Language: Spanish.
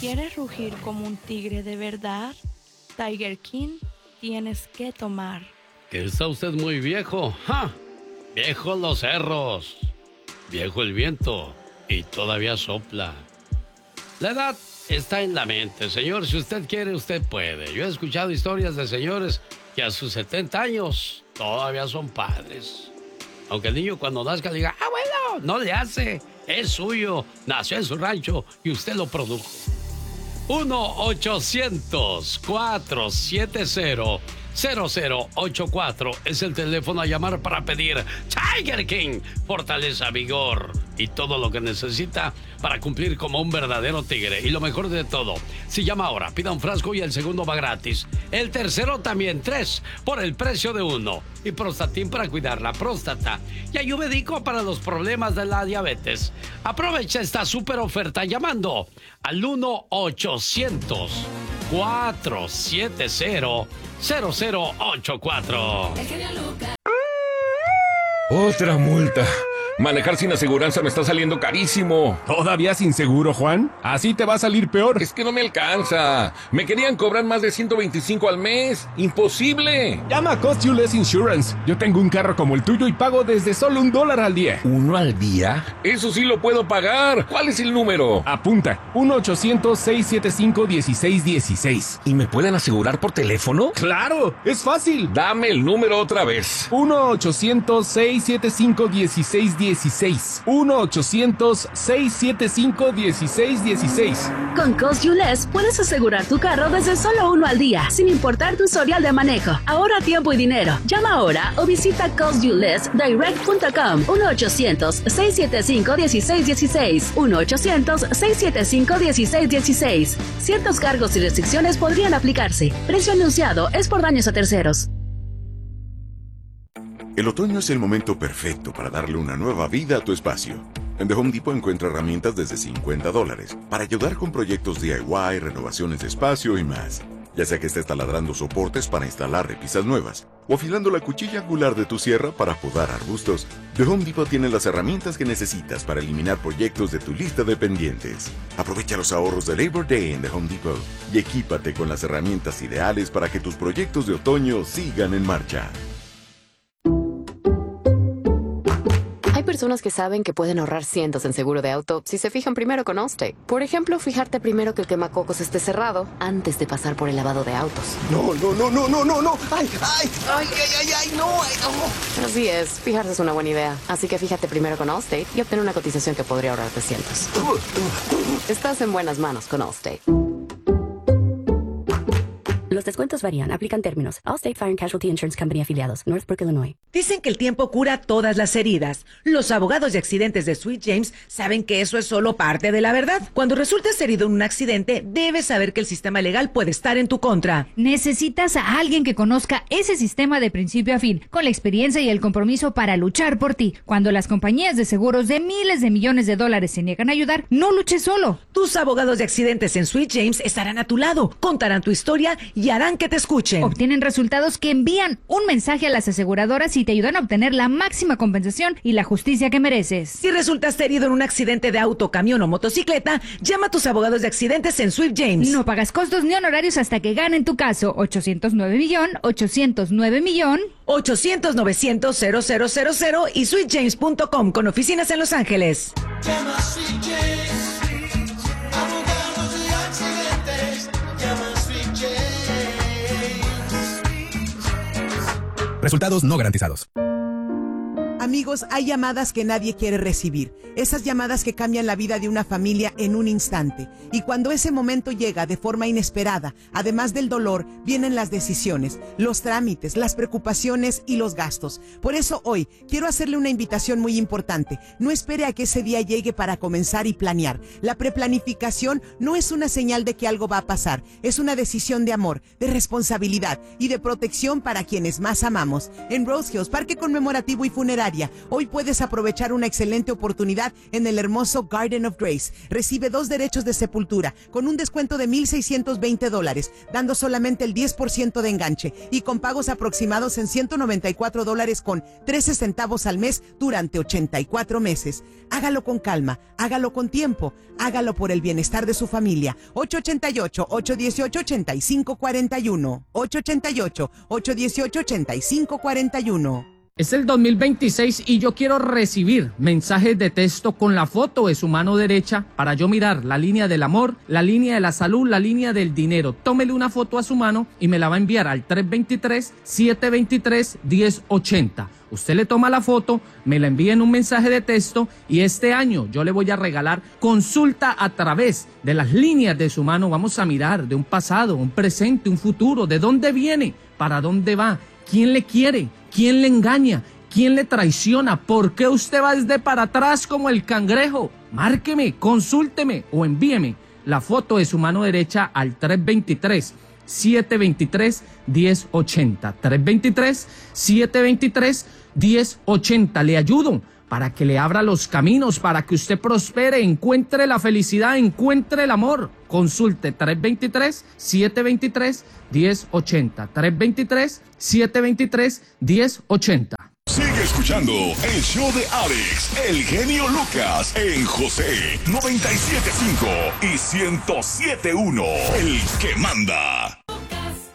quieres rugir como un tigre de verdad, Tiger King tienes que tomar. Que está usted muy viejo. ¡Ja! Viejos los cerros, viejo el viento y todavía sopla. La edad está en la mente, señor. Si usted quiere, usted puede. Yo he escuchado historias de señores que a sus 70 años todavía son padres. Aunque el niño cuando nazca diga, abuelo, no le hace, es suyo, nació en su rancho y usted lo produjo. 1-800-470-0084 es el teléfono a llamar para pedir Tiger King, fortaleza, vigor y todo lo que necesita para cumplir como un verdadero tigre. Y lo mejor de todo, si llama ahora, pida un frasco y el segundo va gratis. El tercero también, 3 por el precio de 1. Y Prostatin para cuidar la próstata. Y Ayurvédico para los problemas de la diabetes. Aprovecha esta super oferta llamando al 1-800-470-0084. Otra multa. Manejar sin aseguranza me está saliendo carísimo. ¿Todavía sin seguro, Juan? Así te va a salir peor. Es que no me alcanza. Me querían cobrar más de 125 al mes. ¡Imposible! Llama a Cost You Less Insurance. Yo tengo un carro como el tuyo y pago desde solo $1 al día. ¿1 al día? Eso sí lo puedo pagar. ¿Cuál es el número? Apunta. 1-800-675-1616. ¿Y me pueden asegurar por teléfono? ¡Claro! ¡Es fácil! Dame el número otra vez. 1-800-675-1616. 1-800-675-1616. Con Cost You Less puedes asegurar tu carro desde solo $1 al día, sin importar tu historial de manejo. Ahorra tiempo y dinero. Llama ahora o visita costyouLessDirect.com. 1-800-675-1616. 1-800-675-1616. Ciertos cargos y restricciones podrían aplicarse. Precio anunciado es por daños a terceros. El otoño es el momento perfecto para darle una nueva vida a tu espacio. En The Home Depot encuentra herramientas desde $50 para ayudar con proyectos DIY, renovaciones de espacio y más. Ya sea que estés taladrando soportes para instalar repisas nuevas o afilando la cuchilla angular de tu sierra para podar arbustos, The Home Depot tiene las herramientas que necesitas para eliminar proyectos de tu lista de pendientes. Aprovecha los ahorros de Labor Day en The Home Depot y equípate con las herramientas ideales para que tus proyectos de otoño sigan en marcha. Hay personas que saben que pueden ahorrar cientos en seguro de auto si se fijan primero con Allstate. Por ejemplo, fijarte primero que el quemacocos esté cerrado antes de pasar por el lavado de autos. No. ¡Ay, no! Así es, fijarse es una buena idea. Así que fíjate primero con Allstate y obtén una cotización que podría ahorrarte cientos. Estás en buenas manos con Allstate. Los descuentos varían. Aplican términos. Allstate Fire and Casualty Insurance Company afiliados. Northbrook, Illinois. Dicen que el tiempo cura todas las heridas. Los abogados de accidentes de Sweet James saben que eso es solo parte de la verdad. Cuando resultes herido en un accidente, debes saber que el sistema legal puede estar en tu contra. Necesitas a alguien que conozca ese sistema de principio a fin, con la experiencia y el compromiso para luchar por ti. Cuando las compañías de seguros de miles de millones de dólares se niegan a ayudar, no luches solo. Tus abogados de accidentes en Sweet James estarán a tu lado, contarán tu historia y harán que te escuchen. Obtienen resultados que envían un mensaje a las aseguradoras y te ayudan a obtener la máxima compensación y la justicia que mereces. Si resultaste herido en un accidente de auto, camión o motocicleta, llama a tus abogados de accidentes en Sweet James. No pagas costos ni honorarios hasta que ganen tu caso. 809 800-900-0000 y sweetjames.com con oficinas en Los Ángeles. Llama a Sweet James, abogados de accidentes. Llama a Sweet James. Resultados no garantizados. Amigos, hay llamadas que nadie quiere recibir. Esas llamadas que cambian la vida de una familia en un instante. Y cuando ese momento llega de forma inesperada, además del dolor, vienen las decisiones, los trámites, las preocupaciones y los gastos. Por eso hoy quiero hacerle una invitación muy importante. No espere a que ese día llegue para comenzar y planear. La preplanificación no es una señal de que algo va a pasar. Es una decisión de amor, de responsabilidad y de protección para quienes más amamos. En Rose Hills, Parque Conmemorativo y Funeraria, familia. Hoy puedes aprovechar una excelente oportunidad en el hermoso Garden of Grace. Recibe 2 derechos de sepultura con un descuento de $1,620, dando solamente el 10% de enganche y con pagos aproximados en $194 con 13 centavos al mes durante 84 meses. Hágalo con calma, hágalo con tiempo, hágalo por el bienestar de su familia. 888-818-8541. 888-818-8541. Es el 2026 y yo quiero recibir mensajes de texto con la foto de su mano derecha para yo mirar la línea del amor, la línea de la salud, la línea del dinero. Tómele una foto a su mano y me la va a enviar al 323-723-1080. Usted le toma la foto, me la envía en un mensaje de texto y este año yo le voy a regalar consulta a través de las líneas de su mano. Vamos a mirar de un pasado, un presente, un futuro, de dónde viene, para dónde va, quién le quiere, quién le engaña, quién le traiciona, por qué usted va desde para atrás como el cangrejo. Márqueme, consúlteme o envíeme la foto de su mano derecha al 323-723-1080. 323-723-1080. Le ayudo para que le abra los caminos, para que usted prospere, encuentre la felicidad, encuentre el amor. Consulte 323-723-1080. 323-723-1080. Sigue escuchando el show de Alex, el genio Lucas, en José 97.5 y 107.1, el que manda.